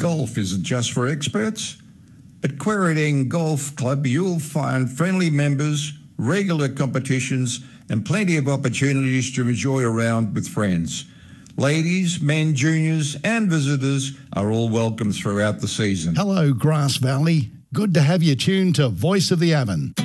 golf isn't just for experts. At Quairading Golf Club, you'll find friendly members, regular competitions, and plenty of opportunities to enjoy a round with friends. Ladies, men, juniors, and visitors are all welcome throughout the season. Hello, Grass Valley. Good to have you tuned to Voice of the Avon.